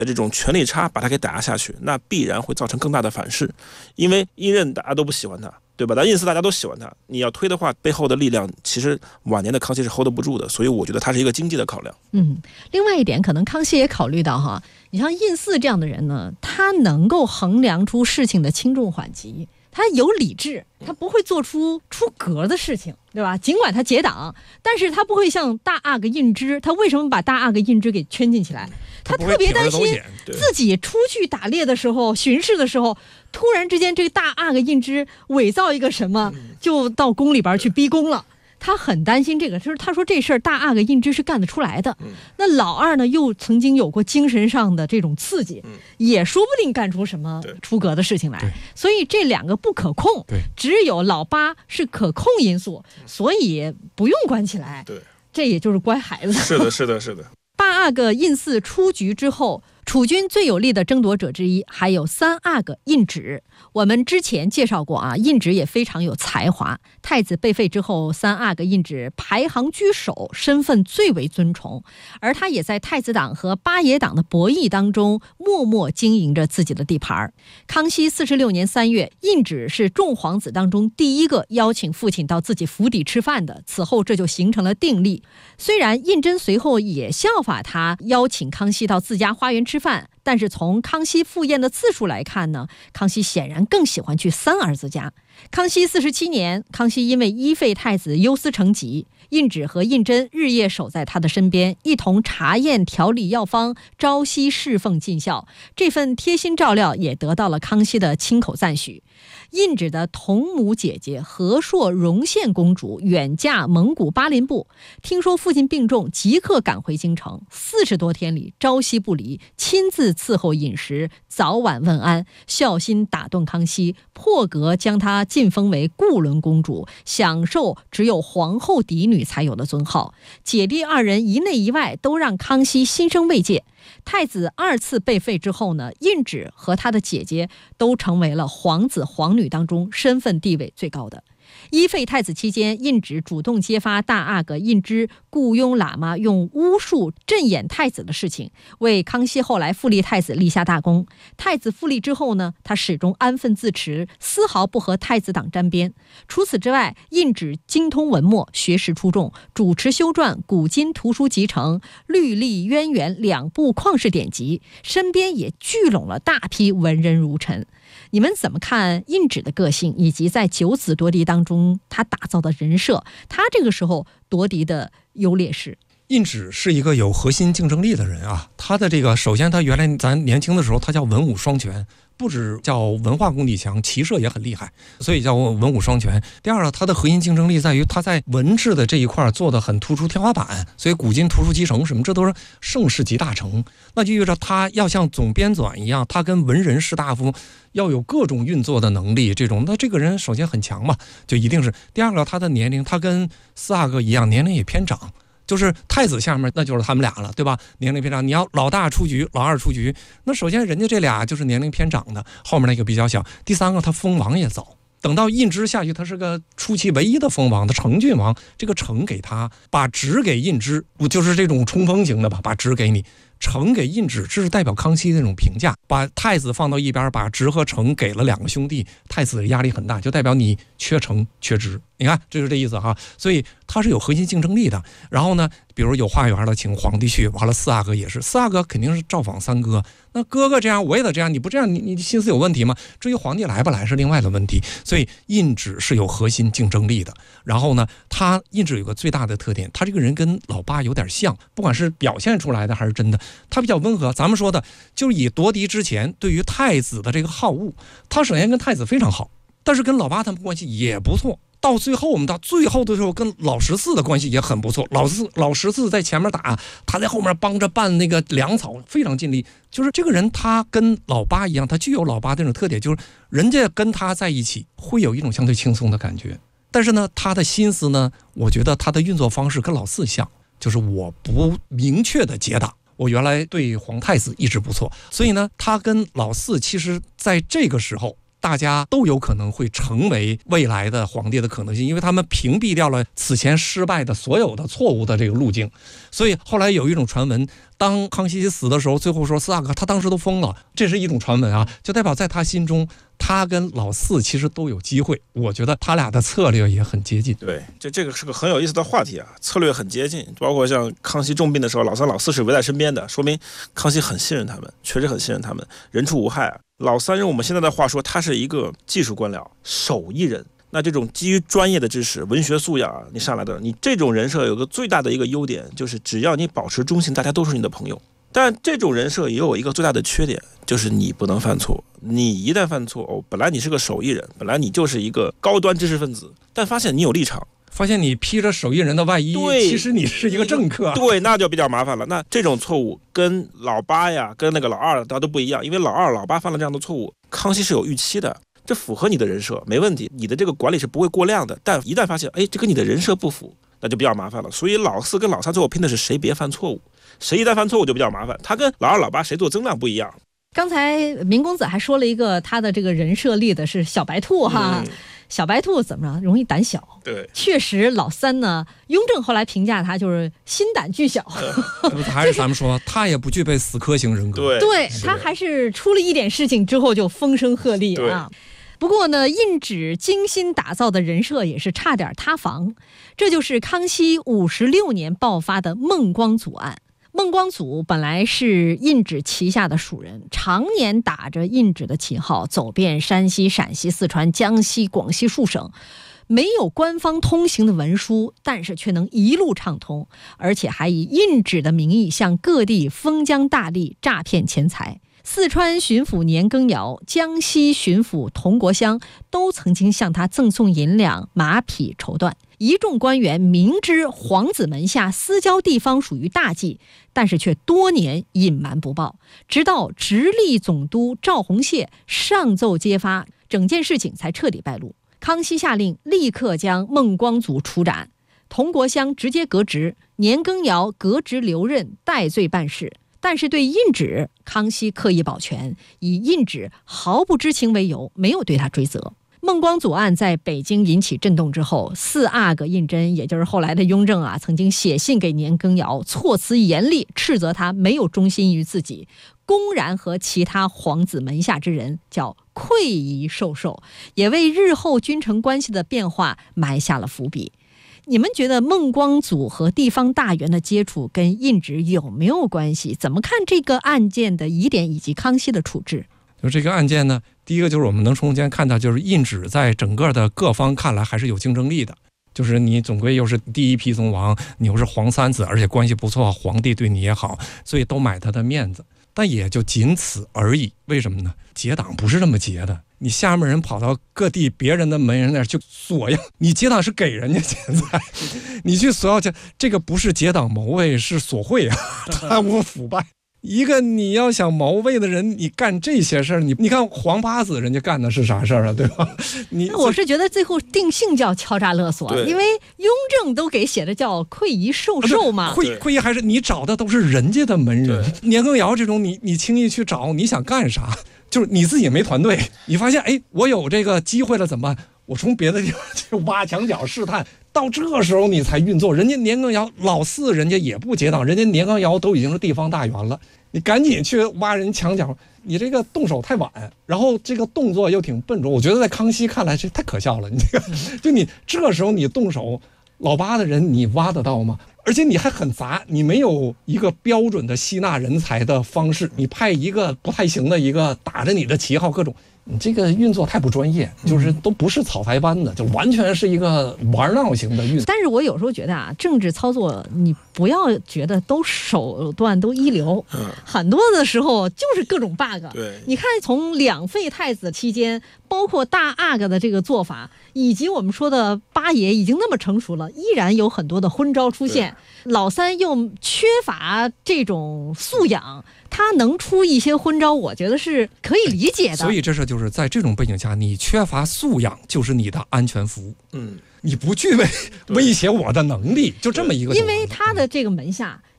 这种权力差把他给打压下去，那必然会造成更大的反噬。因为殷任大家都不喜欢他，对吧？但殷4大家都喜欢他，你要推的话，背后的力量其实晚年的康熙是 hold 不住的，所以我觉得他是一个经济的考量。 另外一点，可能康熙也考虑到哈，你像殷4这样的人呢，他能够衡量出事情的轻重缓急。他有理智，他不会做出格的事情，对吧？尽管他结党，但是他不会像大阿哥胤支，他为什么把大阿哥胤支给圈进起来？他特别担心自己出去打猎的时候、巡视的时候，突然之间这个大阿哥胤支伪造一个什么，就到宫里边去逼宫了。他很担心这个，就是他说这事儿大阿哥胤支是干得出来的。那老二呢，又曾经有过精神上的这种刺激，也说不定干出什么出格的事情来。所以这两个不可控，只有老八是可控因素，所以不用关起来。这也就是乖孩子。 是的，是的，是的。 大阿哥胤4出局之后，楚军最有力的争夺者之一还有3阿哥胤祉。我们之前介绍过啊，胤祉也非常有才华。太子被废之后，3阿哥胤祉排行居首，身份最为尊崇。而他也在太子党和八爷党的博弈当中，默默经营着自己的地盘。康熙46年3月，胤祉是众皇子当中第一个邀请父亲到自己府邸吃饭的，此后这就形成了定例。虽然胤禛随后也效法他，邀请康熙到自家花园吃饭，但是从康熙赴宴的次数来看呢，康熙显然更喜欢去3儿子家。康熙47年，康熙因为依废太子忧思成疾，胤祉和胤禛日夜守在他的身边，一同查验调理药方，朝夕侍奉尽孝。这份贴心照料也得到了康熙的亲口赞许。胤祉的同母姐姐和硕荣献公主远嫁蒙古巴林部，听说父亲病重，即刻赶回京城，40多天里朝夕不离，亲自伺候饮食，早晚问安，孝心打动康熙，破格将她晋封为固伦公主，享受只有皇后嫡女才有的尊号。姐弟2人一内一外都让康熙心生慰藉。太子2次被废之后呢，胤祉和他的姐姐都成为了皇子皇女当中身份地位最高的。依废太子期间，胤祉主动揭发大阿哥胤支雇佣喇嘛用巫术镇掩太子的事情，为康熙后来复立太子立下大功。太子复立之后呢，他始终安分自持，丝毫不和太子党沾边。除此之外，胤祉精通文墨，学识出众，主持修撰古今图书集成、律历渊源2部旷世典籍，身边也聚拢了大批文人儒臣。你们怎么看胤祉的个性，以及在9子夺嫡当中他打造的人设，他这个时候夺嫡的优劣势？ 胤祉是一个有核心竞争力的人啊，他的这个首先他原来咱年轻的时候他叫文武双全，不止叫文化功底强，骑射也很厉害，所以叫文武双全。第二呢，他的核心竞争力在于他在文治的这一块做得很突出天花板，所以古今图书集成什么这都是盛世集大成。那就意味着他要像总编纂一样，他跟文人士大夫要有各种运作的能力，那这个人首先很强嘛，就一定是。第二个，他的年龄他跟4阿哥一样，年龄也偏长，就是太子下面那就是他们俩了，对吧？年龄偏长，你要老大出局，老二出局，那首先人家这俩就是年龄偏长的，后面那个比较小。第三个，他封王也早，等到胤支下去，他是个初期唯一的封王的成郡王，这个城给他，把职给胤支，不就是这种冲锋型的吧？把职给你，城给胤祉，这是代表康熙的那种评价。把太子放到一边，把职和城给了2个兄弟，太子的压力很大，就代表你缺城缺职。你看，这是这意思哈。所以他是有核心竞争力的。然后呢，比如有花园了，请皇帝去，完了4阿哥也是，4阿哥肯定是造访3哥，那哥哥这样我也得这样，你不这样你心思有问题吗？至于皇帝来不来是另外的问题。所以胤祉是有核心竞争力的。然后呢，胤祉有个最大的特点，他这个人跟老八有点像，不管是表现出来的还是真的，他比较温和。咱们说的就是以夺嫡之前对于太子的这个好恶，他首先跟太子非常好，但是跟老八他们关系也不错。到最后，我们到最后的时候，跟老14的关系也很不错。老14在前面打，他在后面帮着拌那个粮草，非常尽力。就是这个人，他跟老八一样，他具有老八这种特点，就是人家跟他在一起会有一种相对轻松的感觉。但是呢，他的心思呢，我觉得他的运作方式跟老4像，就是我不明确的结党。我原来对皇太子一直不错，所以呢，他跟老4其实在这个时候大家都有可能会成为未来的皇帝的可能性，因为他们屏蔽掉了此前失败的所有的错误的这个路径。所以后来有一种传闻，当康熙死的时候，最后说4阿哥他当时都疯了，这是一种传闻啊，就代表在他心中，他跟老四其实都有机会。我觉得他俩的策略也很接近。 对，这个是个很有意思的话题啊，策略很接近。包括像康熙重病的时候，老三老四是围在身边的，说明康熙很信任他们，确实很信任他们，人畜无害啊。老三用我们现在的话说，他是一个技术官僚、手艺人。那这种基于专业的知识、文学素养啊，你上来的，你这种人设有个最大的一个优点，就是只要你保持中性，大家都是你的朋友。但这种人设也有一个最大的缺点，就是你不能犯错。你一旦犯错，本来你是个手艺人，本来你就是一个高端知识分子，但发现你有立场， 发现你披着手艺人的外衣，其实你是一个政客， 对，那就比较麻烦了。那这种错误跟老八呀，跟那个老二他都不一样，因为老二、老八犯了这样的错误，康熙是有预期的，这符合你的人设，没问题，你的这个管理是不会过量的。但一旦发现，这跟你的人设不符，那就比较麻烦了。所以老四跟老三最后拼的是谁别犯错误，谁一旦犯错误就比较麻烦。他跟老二、老八谁做增量不一样。 刚才明公子还说了一个他的这个人设立的是小白兔哈。小白兔怎么着？容易胆小。 对， 确实老三呢，雍正后来评价他就是心胆俱小。 还是咱们说，他也不具备死磕型人格。 对，他还是出了一点事情之后就风声鹤唳啊。不过呢，胤旨精心打造的人设也是差点塌房。这就是康熙56年爆发的孟光祖案。孟光祖本来是胤旨旗下的属人，常年打着胤旨的旗号走遍山西、陕西、四川、江西、广西数省，没有官方通行的文书，但是却能一路畅通，而且还以胤旨的名义向各地封疆大吏诈骗钱财。四川巡抚年羹尧、江西巡抚童国襄都曾经向他赠送银两、马匹、绸缎。一众官员明知皇子门下私交地方属于大忌，但是却多年隐瞒不报，直到直隶总督赵洪谢上奏揭发，整件事情才彻底败露。康熙下令立刻将孟光祖处斩，童国襄直接革职，年羹尧革职留任，代罪办事。但是对胤旨，康熙刻意保全，以胤旨毫不知情为由，没有对他追责。孟光祖案在北京引起震动之后，4阿哥胤禛，也就是后来的雍正啊，曾经写信给年羹尧，措辞严厉，斥责他没有忠心于自己，公然和其他皇子门下之人叫馈夷授受，也为日后君臣关系的变化埋下了伏笔。你们觉得孟光祖和地方大员的接触跟胤旨有没有关系？怎么看这个案件的疑点以及康熙的处置？ 就这个案件呢，第一个就是我们能从中间看到，就是胤旨在整个的各方看来还是有竞争力的，就是你总归又是第一批宗王，你又是皇三子，而且关系不错，皇帝对你也好，所以都买他的面子，但也就仅此而已。为什么呢？结党不是这么结的，你下面人跑到各地别人的门人那儿去索要，你结党是给人家钱财，你去索要钱，这个不是结党谋位，是索贿啊，贪污腐败。一个你要想谋位的人，你干这些事儿，你看皇八子人家干的是啥事儿啊，对吧？ 我是觉得最后定性叫敲诈勒索，因为雍正都给写的叫馈夷授受嘛。 馈夷还是你找的都是人家的门人，年羹尧这种你轻易去找，你想干啥？就是你自己没团队，你发现我有这个机会了怎么办？我从别的地方去挖墙脚试探，到这时候你才运作。人家年羹尧老四人家也不结党，人家年羹尧都已经是地方大员了，你赶紧去挖人墙角，你这个动手太晚，然后这个动作又挺笨拙，我觉得在康熙看来这太可笑了。你这个就你这时候你动手，老八的人你挖得到吗？而且你还很杂，你没有一个标准的吸纳人才的方式，你派一个不太行的一个打着你的旗号各种，你这个运作太不专业，就是都不是草台班的，就完全是一个玩闹型的运作。 但是我有时候觉得啊，政治操作你不要觉得都手段都一流，很多的时候就是各种 bug。 对， 你看从两废太子期间，包括大阿哥的这个做法，以及我们说的八爷已经那么成熟了，依然有很多的昏招出现。老三又缺乏这种素养，他能出一些昏招，我觉得是可以理解的。 所以这是就是在这种背景下，你缺乏素养就是你的安全服务。你不具备威胁我的能力，就这么一个。 因为他的这个门下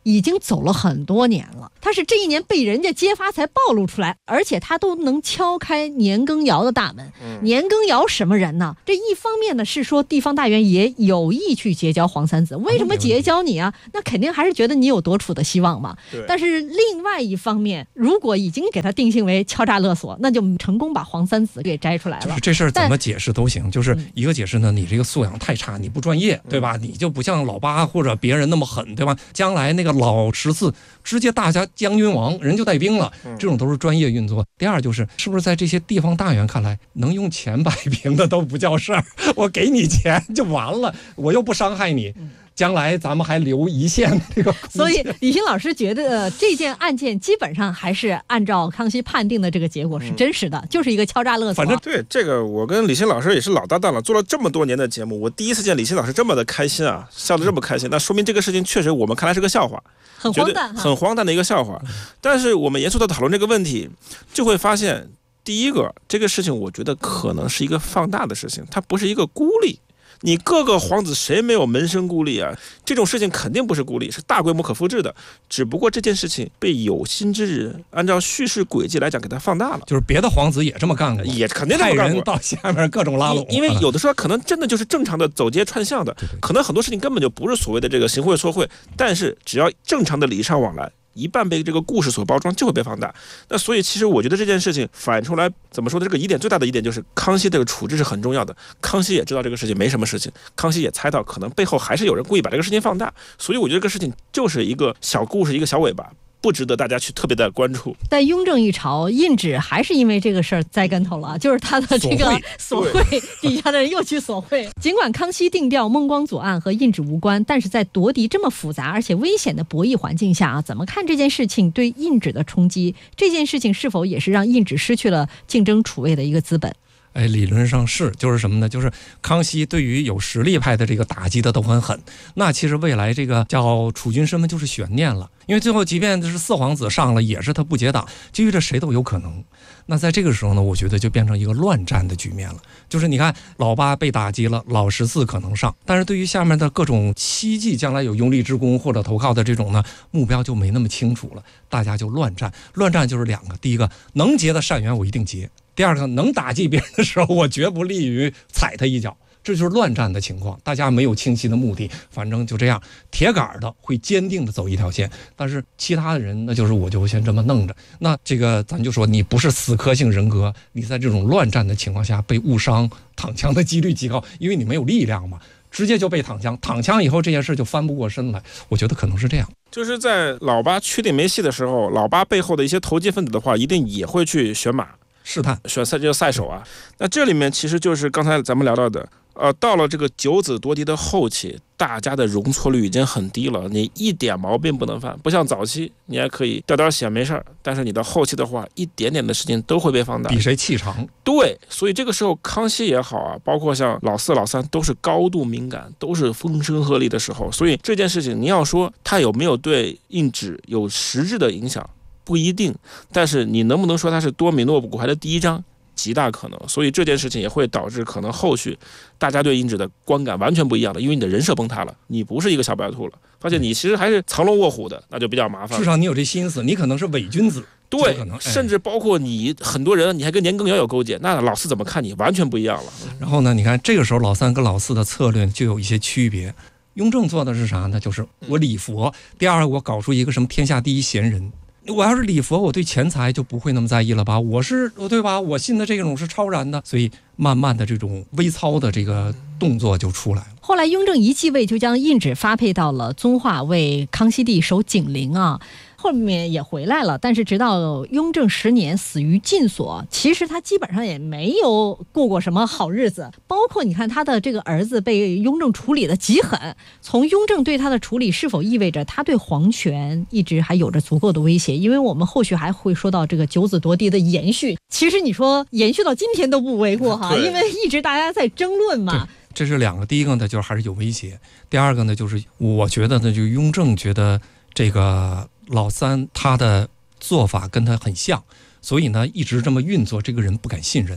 已经走了很多年了，他是这一年被人家揭发才暴露出来，而且他都能敲开年羹尧的大门。年羹尧什么人呢？这一方面呢是说地方大员也有意去结交黄三子，为什么结交你啊？那肯定还是觉得你有夺储的希望嘛。但是另外一方面，如果已经给他定性为敲诈勒索，那就成功把黄三子给摘出来了。 就是这事儿怎么解释都行，就是一个解释呢，你这个素养太差，你不专业，对吧？你就不像老八或者别人那么狠，对吧？将来那个老14直接大家将军王，人就带兵了，这种都是专业运作。第二就是，是不是在这些地方大员看来，能用钱摆平的都不叫事儿，我给你钱就完了，我又不伤害你。将来咱们还留一线这个， 所以李欣老师觉得这件案件基本上还是按照康熙判定的这个结果是真实的，就是一个敲诈勒索。 反正对这个，我跟李欣老师也是老搭档了，做了这么多年的节目，我第一次见李欣老师这么的开心啊，笑得这么开心，那说明这个事情确实我们看来是个笑话， 很荒诞， 很荒诞的一个笑话。但是我们严肃的讨论这个问题，就会发现，第一个，这个事情我觉得可能是一个放大的事情，它不是一个孤立。你各个皇子谁没有门生孤立啊？这种事情肯定不是孤立，是大规模可复制的。只不过这件事情被有心之人按照叙事轨迹来讲给它放大了， 就是别的皇子也这么干过， 也肯定这么干过， 派人到下面各种拉拢。 因为有的时候可能真的就是正常的走街串巷的，可能很多事情根本就不是所谓的这个行贿索贿，但是只要正常的礼尚往来，一半被这个故事所包装，就会被放大。那所以其实我觉得这件事情反出来怎么说呢？这个疑点最大的疑点就是康熙这个处置是很重要的。康熙也知道这个事情没什么事情，康熙也猜到可能背后还是有人故意把这个事情放大，所以我觉得这个事情就是一个小故事，一个小尾巴，不值得大家去特别的关注。 在雍正一朝，胤旨还是因为这个事儿栽跟头了，就是他的这个索贿，底下的人又去索贿。尽管康熙定调孟光祖案和胤旨无关，但是在夺嫡这么复杂而且危险的博弈环境下怎么看这件事情对胤旨的冲击？这件事情是否也是让胤旨失去了竞争储位的一个资本？ 理论上是，就是什么呢？就是康熙对于有实力派的这个打击的都很狠。那其实未来这个叫储君身份就是悬念了，因为最后即便是4皇子上了，也是他不结党，基于这谁都有可能。那在这个时候呢，我觉得就变成一个乱战的局面了。就是你看老八被打击了，老14可能上，但是对于下面的各种戚继将来有拥立之功或者投靠的这种呢，目标就没那么清楚了，大家就乱战。乱战就是两个，第一个能结的善缘我一定结，第二个能打击别人的时候我绝不利于踩他一脚。这就是乱战的情况，大家没有清晰的目的，反正就这样，铁杆的会坚定的走一条线，但是其他的人那就是我就先这么弄着。那这个咱就说你不是死磕性人格，你在这种乱战的情况下被误伤躺枪的几率极高，因为你没有力量嘛，直接就被躺枪，躺枪以后这件事就翻不过身来。我觉得可能是这样， 就是在老八确定没戏的时候，老八背后的一些投机分子的话一定也会去选马试探， 选赛就赛手啊。那这里面其实就是刚才咱们聊到的，到了这个九子夺嫡的后期，大家的容错率已经很低了，你一点毛病不能犯，不像早期你还可以掉点血没事儿，但是你到后期的话，一点点的事情都会被放大， 比谁气长。 对，所以这个时候康熙也好啊，包括像老4、老3都是高度敏感，都是风声鹤唳的时候，所以这件事情你要说它有没有对胤旨有实质的影响，不一定，但是你能不能说它是多米诺骨牌的第一章？极大可能，所以这件事情也会导致可能后续大家对胤旨的观感完全不一样了，因为你的人设崩塌了，你不是一个小白兔了，发现你其实还是藏龙卧虎的，那就比较麻烦。 至少你有这心思，你可能是伪君子， 对，甚至包括你很多人，你还跟年羹尧有勾结，那老4怎么看你完全不一样了。 然后呢，你看这个时候老3跟老4的策略就有一些区别。雍正做的是啥呢？就是我礼佛，第二我搞出一个什么天下第一贤人。我要是礼佛，我对钱财就不会那么在意了吧？对吧？我信的这种是超然的，所以慢慢的这种微操的这个动作就出来了。 后来雍正一继位，就将胤旨发配到了遵化为康熙帝守景陵啊。后面也回来了，但是直到雍正10年死于禁所，其实他基本上也没有过过什么好日子。包括你看他的这个儿子被雍正处理的极狠，从雍正对他的处理是否意味着他对皇权一直还有着足够的威胁？因为我们后续还会说到这个九子夺嫡的延续，其实你说延续到今天都不为过哈，因为一直大家在争论嘛。 这是两个，第一个呢就是还是有威胁，第二个呢就是我觉得呢，就雍正觉得这个老3他的做法跟他很像，所以呢一直这么运作，这个人不敢信任。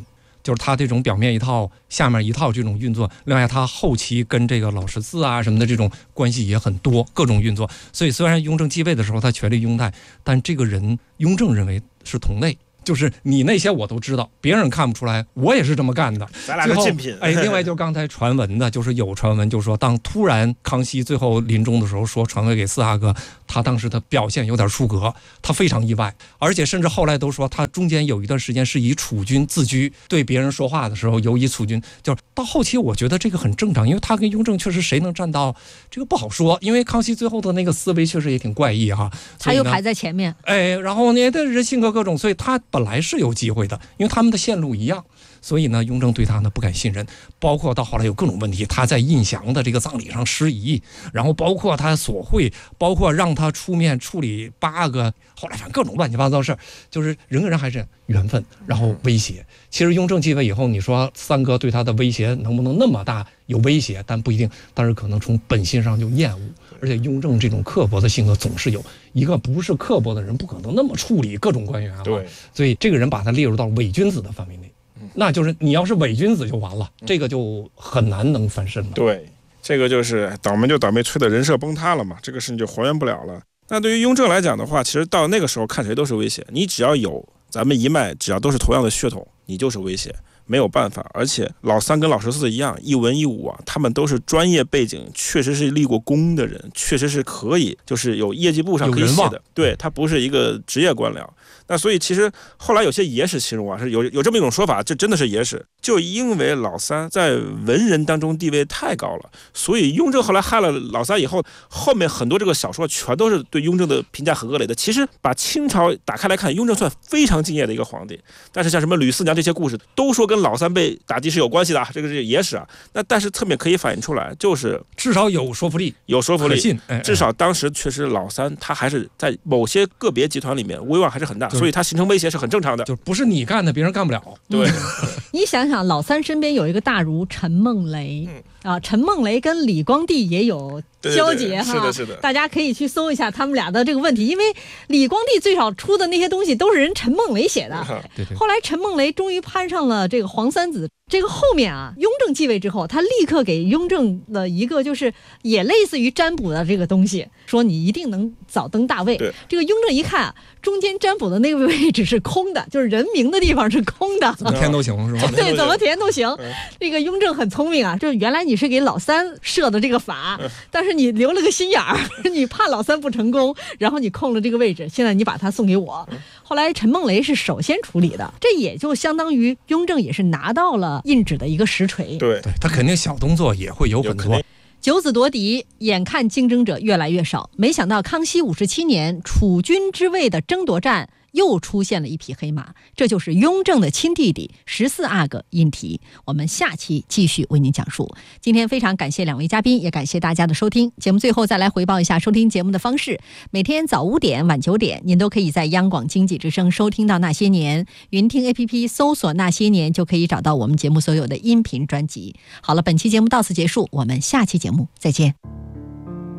就是他这种表面一套下面一套这种运作，另外他后期跟这个老十四啊什么的这种关系也很多，各种运作。所以虽然雍正继位的时候他权力拥戴，但这个人雍正认为是同类，就是你那些我都知道，别人看不出来，我也是这么干的。 咱俩是竞品。 另外就刚才传闻的，就是有传闻，就是说当突然康熙最后临终的时候说传位给四阿哥，他当时的表现有点出格，他非常意外，而且甚至后来都说他中间有一段时间是以储君自居，对别人说话的时候有以储君，就是到后期我觉得这个很正常，因为他跟雍正确实谁能站到这个不好说，因为康熙最后的那个思维确实也挺怪异哈， 他又排在前面， 然后呢，这人性格各种，所以他本来是有机会的，因为他们的线路一样，所以呢，雍正对他呢不敢信任，包括到后来有各种问题，他在胤祥的这个葬礼上失仪，然后包括他索贿，包括让他出面处理8个，后来反正各种乱七八糟事儿，就是人跟人还是缘分，然后威胁。其实雍正继位以后，你说三哥对他的威胁能不能那么大？有威胁，但不一定，但是可能从本心上就厌恶。而且雍正这种刻薄的性格总是有，一个不是刻薄的人不可能那么处理各种官员啊。 对， 所以这个人把他列入到伪君子的范围内，那就是你要是伪君子就完了，这个就很难能翻身了。 对，这个就是倒霉就倒霉，催的人设崩塌了嘛，这个事情就还原不了了。那对于雍正来讲的话，其实到那个时候看谁都是威胁，你只要有咱们一脉，只要都是同样的血统，你就是威胁。没有办法，而且老三跟老十四一样，一文一武啊，他们都是专业背景，确实是立过功的人，确实是可以，就是有业绩簿上可以写的，对，他不是一个职业官僚。那所以其实后来有些野史形容啊，是有这么一种说法，这真的是野史，就因为老三在文人当中地位太高了，所以雍正后来害了老三以后，后面很多这个小说全都是对雍正的评价很恶劣的。其实把清朝打开来看，雍正算非常敬业的一个皇帝，但是像什么吕四娘这些故事都说跟老三被打击是有关系的，这个是野史啊。那但是侧面可以反映出来，就是至少有说服力， 有说服力，至少当时确实老三他还是在某些个别集团里面威望还是很大，所以他形成威胁是很正常的， 就不是你干的，别人干不了。 对， 你想想，老三身边有一个大儒陈梦雷，陈梦雷跟李光地也有交结哈， 是的，是的， 大家可以去搜一下他们俩的这个问题，因为李光地最早出的那些东西都是人陈梦雷写的，后来陈梦雷终于攀上了这个皇三子。这个后面啊，雍正继位之后，他立刻给雍正的一个就是也类似于占卜的这个东西，说你一定能早登大位。这个雍正一看，中间占卜的那个位置是空的，就是人名的地方是空的， 怎么填都行是吧？ 对，怎么填都行。这个雍正很聪明啊，就是原来你是给老三设的这个法，但是你留了个心眼儿，你怕老三不成功，然后你空了这个位置，现在你把它送给我。后来陈梦雷是首先处理的，这也就相当于雍正也是拿到了印旨的一个实锤。 对， 他肯定小动作也会有很多。 九子夺嫡，眼看竞争者越来越少，没想到康熙57年储君之位的争夺战又出现了一匹黑马，这就是雍正的亲弟弟14阿哥胤禔。我们下期继续为您讲述。今天非常感谢两位嘉宾，也感谢大家的收听。节目最后再来回报一下收听节目的方式：每天早5点、晚9点，您都可以在央广经济之声收听到《那些年》，云听 APP 搜索《那些年》就可以找到我们节目所有的音频专辑。好了，本期节目到此结束，我们下期节目再见。